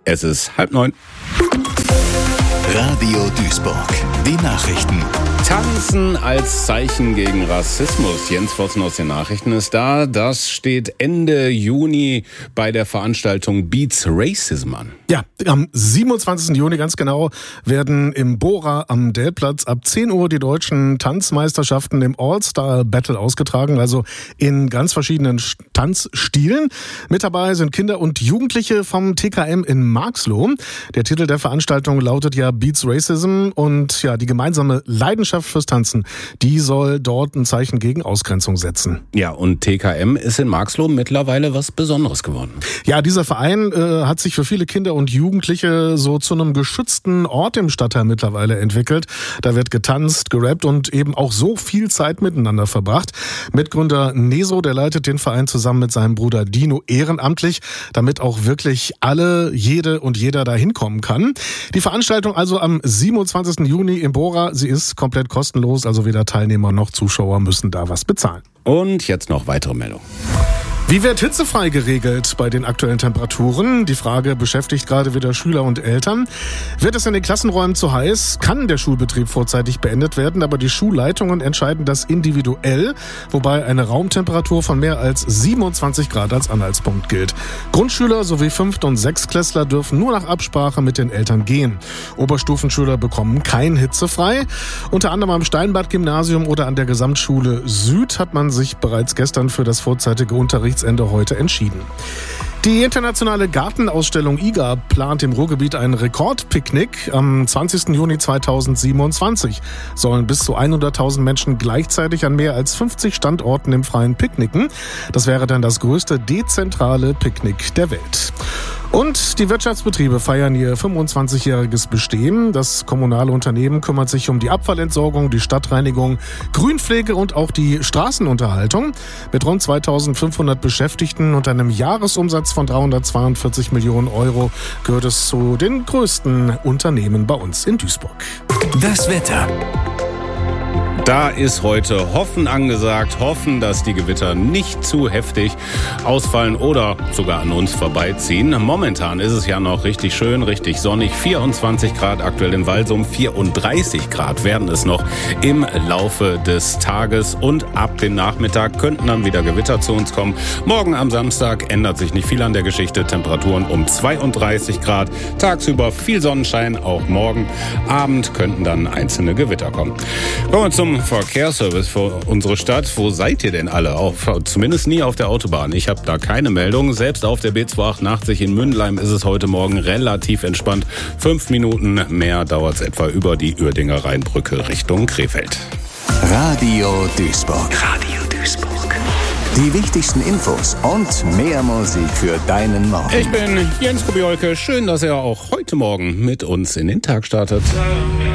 Es ist 8:30. Radio Duisburg, die Nachrichten. Tanzen als Zeichen gegen Rassismus. Jens Pfosten aus den Nachrichten ist da. Das steht Ende Juni bei der Veranstaltung Beats Racism an. Ja, am 27. Juni ganz genau werden im Bora am Delplatz ab 10 Uhr die deutschen Tanzmeisterschaften im All-Star-Battle ausgetragen, also in ganz verschiedenen Tanzstilen. Mit dabei sind Kinder und Jugendliche vom TKM in Marxloh. Der Titel der Veranstaltung lautet ja Beats Racism und ja, die gemeinsame Leidenschaft fürs Tanzen, die soll dort ein Zeichen gegen Ausgrenzung setzen. Ja, und TKM ist in Marxloh mittlerweile was Besonderes geworden. Ja, dieser Verein hat sich für viele Kinder und Jugendliche so zu einem geschützten Ort im Stadtteil mittlerweile entwickelt. Da wird getanzt, gerappt und eben auch so viel Zeit miteinander verbracht. Mitgründer Neso, der leitet den Verein zusammen mit seinem Bruder Dino ehrenamtlich, damit auch wirklich alle, jede und jeder da hinkommen kann. Die Veranstaltung also am 27. Juni im Bora, sie ist komplett kostenlos, also weder Teilnehmer noch Zuschauer müssen da was bezahlen. Und jetzt noch weitere Meldungen. Wie wird hitzefrei geregelt bei den aktuellen Temperaturen? Die Frage beschäftigt gerade wieder Schüler und Eltern. Wird es in den Klassenräumen zu heiß, kann der Schulbetrieb vorzeitig beendet werden, aber die Schulleitungen entscheiden das individuell, wobei eine Raumtemperatur von mehr als 27 Grad als Anhaltspunkt gilt. Grundschüler sowie 5. und 6-Klässler dürfen nur nach Absprache mit den Eltern gehen. Oberstufenschüler bekommen kein hitzefrei. Unter anderem am Steinbad-Gymnasium oder an der Gesamtschule Süd hat man sich bereits gestern für das vorzeitige Unterrichtsende heute entschieden. Die internationale Gartenausstellung IGA plant im Ruhrgebiet ein Rekordpicknick. Am 20. Juni 2027 sollen bis zu 100.000 Menschen gleichzeitig an mehr als 50 Standorten im Freien picknicken. Das wäre dann das größte dezentrale Picknick der Welt. Und die Wirtschaftsbetriebe feiern ihr 25-jähriges Bestehen. Das kommunale Unternehmen kümmert sich um die Abfallentsorgung, die Stadtreinigung, Grünpflege und auch die Straßenunterhaltung. Mit rund 2.500 Beschäftigten und einem Jahresumsatz von 342 Millionen Euro gehört es zu den größten Unternehmen bei uns in Duisburg. Das Wetter. Da ist heute Hoffen angesagt. Hoffen, dass die Gewitter nicht zu heftig ausfallen oder sogar an uns vorbeiziehen. Momentan ist es ja noch richtig schön, richtig sonnig. 24 Grad aktuell in Walsum, 34 Grad werden es noch im Laufe des Tages. Und ab dem Nachmittag könnten dann wieder Gewitter zu uns kommen. Morgen am Samstag ändert sich nicht viel an der Geschichte. Temperaturen um 32 Grad. Tagsüber viel Sonnenschein, auch morgen Abend könnten dann einzelne Gewitter kommen. Kommen wir zum Verkehrsservice für unsere Stadt. Wo seid ihr denn alle? Zumindest nie auf der Autobahn. Ich habe da keine Meldung. Selbst auf der B288 in Mündelheim ist es heute Morgen relativ entspannt. 5 Minuten mehr dauert es etwa über die Uerdinger Rheinbrücke Richtung Krefeld. Radio Duisburg. Radio Duisburg. Die wichtigsten Infos und mehr Musik für deinen Morgen. Ich bin Jens Kubiolke. Schön, dass ihr auch heute Morgen mit uns in den Tag startet.